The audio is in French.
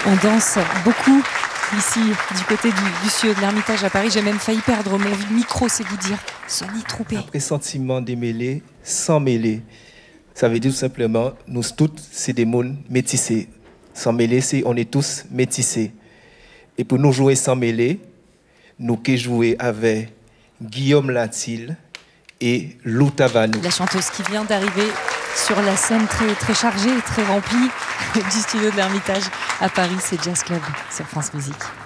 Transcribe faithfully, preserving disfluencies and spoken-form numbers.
On danse beaucoup ici, du côté du, du studio de l'Ermitage à Paris. J'ai même failli perdre mon micro, c'est vous dire. Sony Troupé. Un pressentiment démêlé, sans mêler. Ça veut dire tout simplement, nous tous, c'est des mondes métissés. Sans mêler, c'est on est tous métissés. Et pour nous jouer sans mêler, nous qui jouer avec Guillaume Latil et Lou Tavanou. La chanteuse qui vient d'arriver sur la scène très, très chargée, très remplie du studio de l'Ermitage à Paris, c'est Jazz Club sur France Musique.